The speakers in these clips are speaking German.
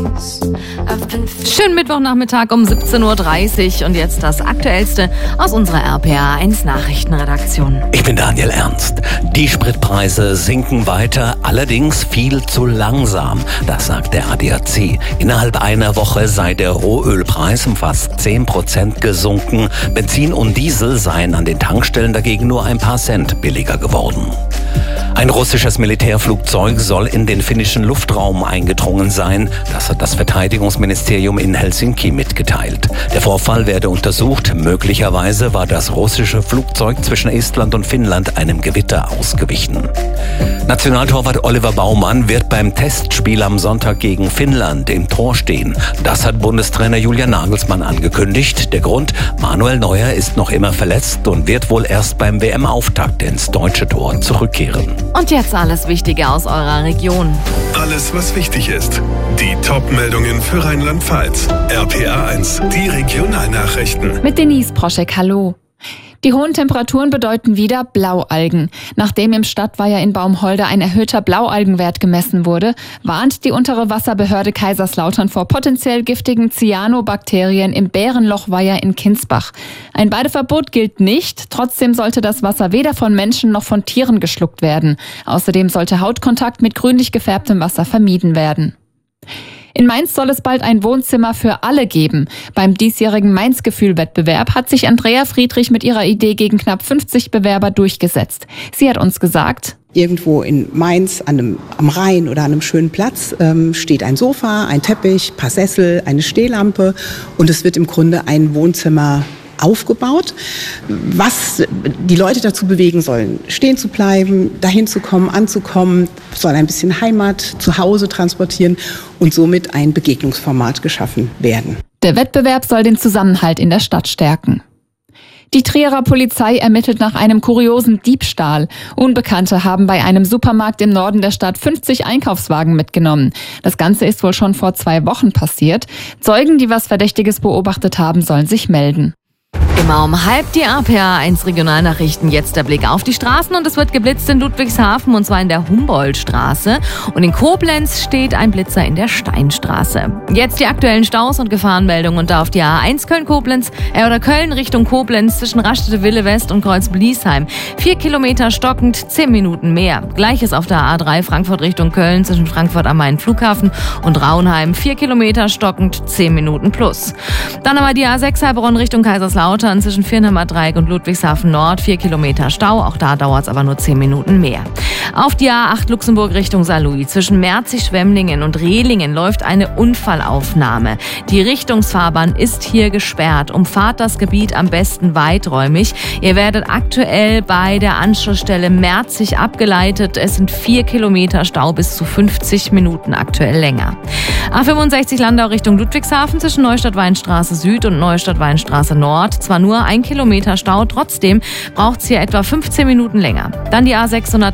Schönen Mittwochnachmittag um 17.30 Uhr und jetzt das Aktuellste aus unserer RPA1 Nachrichtenredaktion. Ich bin Daniel Ernst. Die Spritpreise sinken weiter, allerdings viel zu langsam. Das sagt der ADAC. Innerhalb einer Woche sei der Rohölpreis um fast 10% gesunken. Benzin und Diesel seien an den Tankstellen dagegen nur ein paar Cent billiger geworden. Ein russisches Militärflugzeug soll in den finnischen Luftraum eingedrungen sein. Das hat das Verteidigungsministerium in Helsinki mitgeteilt. Der Vorfall werde untersucht. Möglicherweise war das russische Flugzeug zwischen Estland und Finnland einem Gewitter ausgewichen. Nationaltorwart Oliver Baumann wird beim Testspiel am Sonntag gegen Finnland im Tor stehen. Das hat Bundestrainer Julian Nagelsmann angekündigt. Der Grund: Manuel Neuer ist noch immer verletzt und wird wohl erst beim WM-Auftakt ins deutsche Tor zurückkehren. Und jetzt alles Wichtige aus eurer Region. Alles, was wichtig ist. Die Top-Meldungen für Rheinland-Pfalz. RPA1, die Regionalnachrichten. Mit Denise Proschek, hallo. Die hohen Temperaturen bedeuten wieder Blaualgen. Nachdem im Stadtweiher in Baumholder ein erhöhter Blaualgenwert gemessen wurde, warnt die untere Wasserbehörde Kaiserslautern vor potenziell giftigen Cyanobakterien im Bärenlochweiher in Kinsbach. Ein Badeverbot gilt nicht, trotzdem sollte das Wasser weder von Menschen noch von Tieren geschluckt werden. Außerdem sollte Hautkontakt mit grünlich gefärbtem Wasser vermieden werden. In Mainz soll es bald ein Wohnzimmer für alle geben. Beim diesjährigen Mainz-Gefühl-Wettbewerb hat sich Andrea Friedrich mit ihrer Idee gegen knapp 50 Bewerber durchgesetzt. Sie hat uns gesagt: Irgendwo in Mainz am Rhein oder an einem schönen Platz steht ein Sofa, ein Teppich, ein paar Sessel, eine Stehlampe und es wird im Grunde ein Wohnzimmer aufgebaut, was die Leute dazu bewegen sollen, stehen zu bleiben, dahin zu kommen, anzukommen, soll ein bisschen Heimat zu Hause transportieren und somit ein Begegnungsformat geschaffen werden. Der Wettbewerb soll den Zusammenhalt in der Stadt stärken. Die Trierer Polizei ermittelt nach einem kuriosen Diebstahl. Unbekannte haben bei einem Supermarkt im Norden der Stadt 50 Einkaufswagen mitgenommen. Das Ganze ist wohl schon vor 2 Wochen passiert. Zeugen, die was Verdächtiges beobachtet haben, sollen sich melden. Immer um halb die RPA1 Regionalnachrichten. Jetzt der Blick auf die Straßen und es wird geblitzt in Ludwigshafen und zwar in der Humboldtstraße. Und in Koblenz steht ein Blitzer in der Steinstraße. Jetzt die aktuellen Staus und Gefahrenmeldungen und da auf die A1 Köln Richtung Koblenz zwischen Rastede-Wille West und Kreuz-Bliesheim. 4 Kilometer stockend, 10 Minuten mehr. Gleiches auf der A3 Frankfurt Richtung Köln zwischen Frankfurt am Main Flughafen und Raunheim. 4 Kilometer stockend, 10 Minuten plus. Dann aber die A6 Heilbronn Richtung Kaiserslautern zwischen Viernheimer Dreieck und Ludwigshafen Nord, 4 Kilometer Stau, auch da dauert es aber nur 10 Minuten mehr. Auf die A8 Luxemburg Richtung Saarlouis zwischen Merzig-Schwemmlingen und Rehlingen läuft eine Unfallaufnahme. Die Richtungsfahrbahn ist hier gesperrt. Umfahrt das Gebiet am besten weiträumig. Ihr werdet aktuell bei der Anschlussstelle Merzig abgeleitet. Es sind 4 Kilometer Stau, bis zu 50 Minuten aktuell länger. A65 Landau Richtung Ludwigshafen zwischen Neustadt-Weinstraße Süd und Neustadt-Weinstraße Nord. Zwar nur 1 Kilometer Stau, trotzdem braucht es hier etwa 15 Minuten länger. Dann die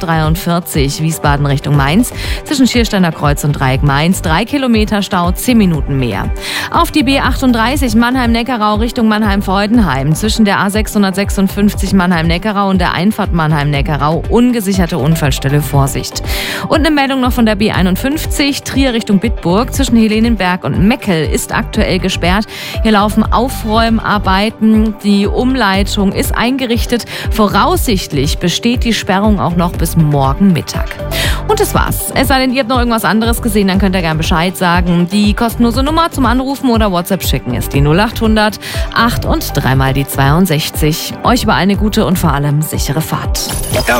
A643 Wiesbaden Richtung Mainz zwischen Schiersteiner Kreuz und Dreieck Mainz. 3 Kilometer Stau, 10 Minuten mehr. Auf die B38 Mannheim-Neckarau Richtung Mannheim-Freudenheim zwischen der A656 Mannheim-Neckarau und der Einfahrt Mannheim-Neckarau. Ungesicherte Unfallstelle, Vorsicht. Und eine Meldung noch von der B51 Trier Richtung Bitburg zwischen Helenenberg und Meckel ist aktuell gesperrt. Hier laufen Aufräumarbeiten. Die Umleitung ist eingerichtet. Voraussichtlich besteht die Sperrung auch noch bis morgen Mittag. Und das war's. Es sei denn, ihr habt noch irgendwas anderes gesehen, dann könnt ihr gerne Bescheid sagen. Die kostenlose Nummer zum Anrufen oder WhatsApp schicken ist die 0800 8 und 3 mal die 62. Euch über eine gute und vor allem sichere Fahrt.